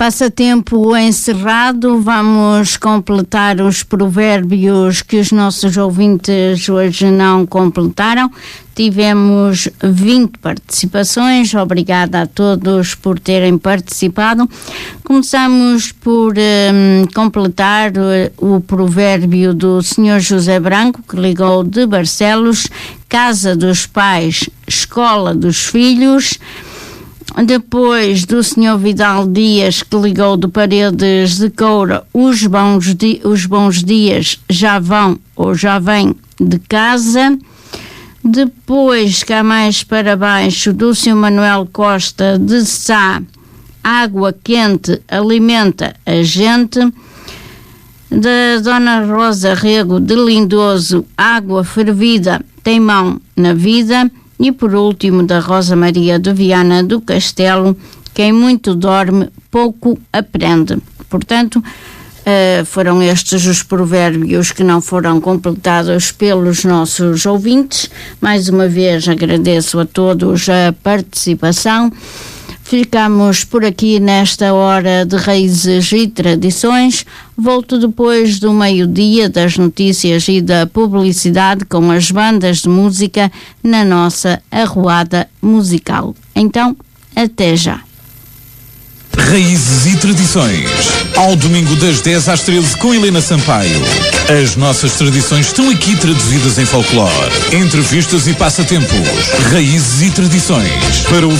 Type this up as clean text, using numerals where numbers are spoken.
passatempo encerrado. Vamos completar os provérbios que os nossos ouvintes hoje não completaram. Tivemos 20 participações. Obrigada a todos por terem participado. Começamos por completar o provérbio do Sr. José Branco, que ligou de Barcelos: casa dos pais, escola dos filhos. Depois do Sr. Vidal Dias, que ligou de Paredes de Coura: os bons dias já vão ou já vêm de casa. Depois, cá mais para baixo, do Sr. Manuel Costa de Sá: água quente alimenta a gente. Da Dona Rosa Rego de Lindoso: água fervida tem mão na vida. E por último, da Rosa Maria de Viana do Castelo: quem muito dorme, pouco aprende. Portanto, foram estes os provérbios que não foram completados pelos nossos ouvintes. Mais uma vez agradeço a todos a participação. Ficamos por aqui nesta hora de Raízes e Tradições. Volto depois do meio-dia, das notícias e da publicidade, com as bandas de música na nossa arruada musical. Então, até já. Raízes e Tradições, ao domingo das 10 às 13 com Helena Sampaio. As nossas tradições estão aqui traduzidas em folclore, entrevistas e passatempos. Raízes e Tradições, para o